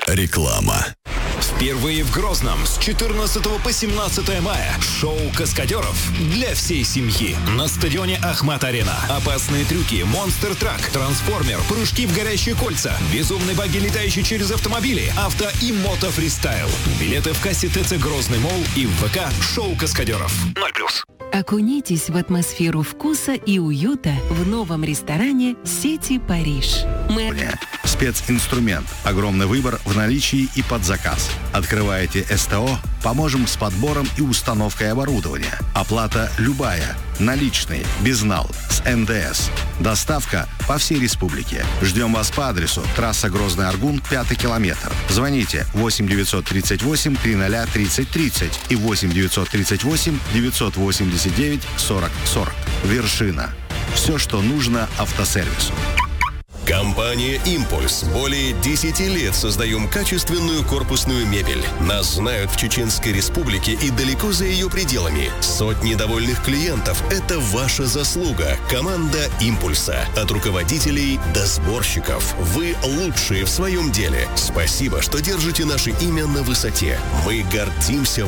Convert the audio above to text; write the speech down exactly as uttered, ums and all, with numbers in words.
Реклама. Впервые в Грозном с четырнадцатого по семнадцатое мая шоу «Каскадеров» для всей семьи на стадионе Ахмат-Арена. Опасные трюки, монстр-трак, трансформер, прыжки в горящие кольца, безумные баги, летающие через автомобили, авто и мото-фристайл. Билеты в кассе ТЦ «Грозный Молл» и в ВК «Шоу Каскадеров». ноль плюс. Окунитесь в атмосферу вкуса и уюта в новом ресторане сети «Париж». Мы... Специнструмент. Огромный выбор в наличии и под заказ. Открываете СТО, поможем с подбором и установкой оборудования. Оплата любая. Наличные, безнал, с эн дэ эс. Доставка по всей республике. Ждем вас по адресу трасса Грозный-Аргун, пятый километр. Звоните восемь девятьсот тридцать восемь триста тридцать тридцать и восемь девятьсот тридцать восемь девятьсот восемьдесят девять сорок сорок. Вершина. Все, что нужно автосервису. Компания «Импульс». Более десяти лет создаем качественную корпусную мебель. Нас знают в Чеченской Республике и далеко за ее пределами. Сотни довольных клиентов – это ваша заслуга. Команда «Импульса». От руководителей до сборщиков. Вы лучшие в своем деле. Спасибо, что держите наше имя на высоте. Мы гордимся